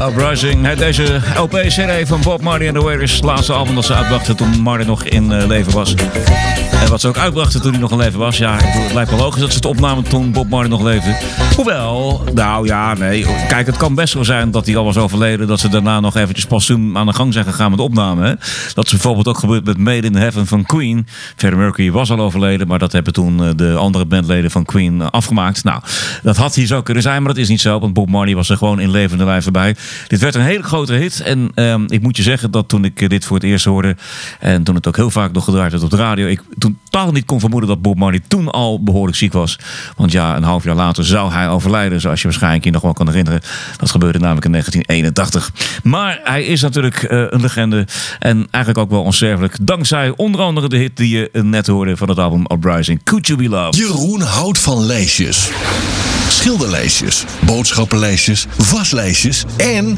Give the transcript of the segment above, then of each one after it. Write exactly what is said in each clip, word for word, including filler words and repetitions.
Uprising. Deze L P-C D van Bob Marley and the Wailers. Het laatste album dat ze uitbrachten toen Marley nog in uh, leven was. En wat ze ook uitbrachten toen hij nog in leven was. Ja, het lijkt wel logisch dat ze het opnamen toen Bob Marley nog leefde. Hoewel, nou ja, nee. Kijk, het kan best wel zijn dat hij al was overleden. Dat ze daarna nog eventjes postuum aan de gang zijn gegaan met opname. Hè? Dat is bijvoorbeeld ook gebeurd met Made in Heaven van Queen. Freddie Mercury was al overleden, maar dat hebben toen de andere bandleden van Queen afgemaakt. Nou, dat had hier zo kunnen zijn, maar dat is niet zo. Want Bob Marley was er gewoon in levende lijf bij. Dit werd een hele grote hit. En um, ik moet je zeggen dat toen ik dit voor het eerst hoorde, en toen het ook heel vaak nog gedraaid werd op de radio, ik totaal niet kon vermoeden dat Bob Marley toen al behoorlijk ziek was. Want ja, een half jaar later zou hij overlijden, zoals je waarschijnlijk je nog wel kan herinneren. Dat gebeurde namelijk in negentien eenentachtig. Maar hij is natuurlijk uh, een legende en eigenlijk ook wel onsterfelijk. Dankzij onder andere de hit die je net hoorde van het album Uprising, Could You Be Loved. Jeroen houdt van lijstjes. Schilderlijstjes, boodschappenlijstjes, waslijstjes en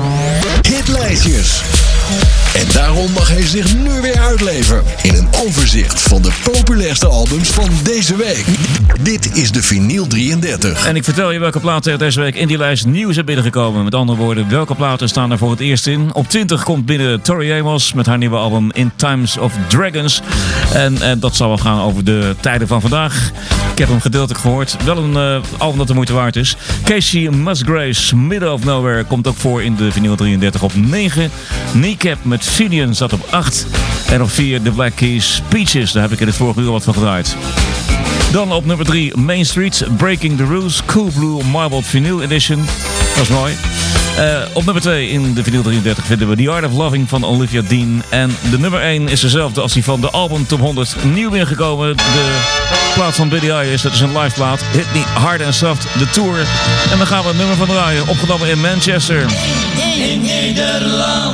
hitlijstjes. En daarom mag hij zich nu weer uitleven in een overzicht van de populairste albums van deze week. Dit is de Vinyl drieëndertig. En ik vertel je welke platen er deze week in die lijst nieuw zijn binnengekomen. Met andere woorden, welke platen staan er voor het eerst in? Op twintig komt binnen Tori Amos met haar nieuwe album In Times of Dragons. En, en dat zal wel gaan over de tijden van vandaag. Ik heb hem gedeeltelijk gehoord. Wel een uh, album dat de moeite waard is. Casey Musgraves, Middle of Nowhere, komt ook voor in de Vinyl drieëndertig op negen. Kneecap met Finian zat op acht. En op vier The Black Keys, Peaches. Daar heb ik in het vorige uur wat van gedraaid. Dan op nummer drie Main Street, Breaking the Rules, Cool Blue Marbled Vinyl Edition. Dat is mooi. Uh, op nummer twee in de Vinyl drieëndertig vinden we The Art of Loving van Olivia Dean. En de nummer één is dezelfde als die van de album Top honderd. Nieuw ingekomen, de plaat van Billie Eilish. Dat is een live plaat. Hit Me Hard and Soft, de tour. En dan gaan we het nummer van draaien. Opgenomen in Manchester. In Nederland.